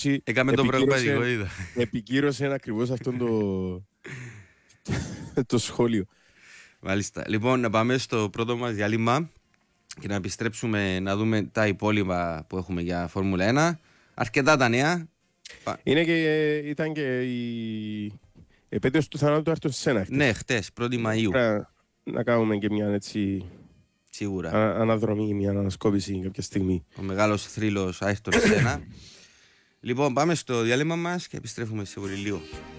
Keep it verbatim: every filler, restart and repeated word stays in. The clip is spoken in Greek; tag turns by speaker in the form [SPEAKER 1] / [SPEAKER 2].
[SPEAKER 1] Τούση
[SPEAKER 2] έκαμε το πραγματικό, είδα.
[SPEAKER 1] Επικύρωσε ακριβώς αυτό το, το σχόλιο.
[SPEAKER 2] Μάλιστα. Λοιπόν, να πάμε στο πρώτο μας διάλειμμα και να επιστρέψουμε να δούμε τα υπόλοιπα που έχουμε για Φόρμουλα ένα. Αρκετά τα νέα.
[SPEAKER 1] Είναι και, ήταν και η επέτειος του θανάτου του Άρτον Σένα.
[SPEAKER 2] Ναι, χτες, πρώτη Μαΐου.
[SPEAKER 1] Να, να κάνουμε και μια έτσι
[SPEAKER 2] σίγουρα
[SPEAKER 1] α, αναδρομή, μια ανασκόπηση κάποια στιγμή.
[SPEAKER 2] Ο μεγάλος θρύλος Άρτον Σένα. Λοιπόν, πάμε στο διάλειμμα μας και επιστρέφουμε σε πολύ λίγο.